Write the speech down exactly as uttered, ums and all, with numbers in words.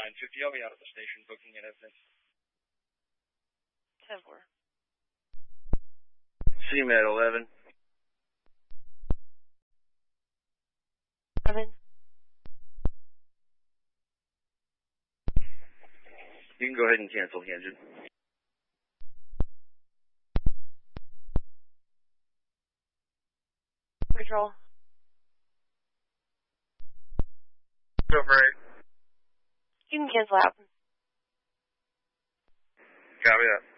nine fifty, I'll be out at the station booking in evidence. ten four. C M A T eleven. Seven. You can go ahead and cancel the engine. Control. Go for it. You can cancel out. Copy that.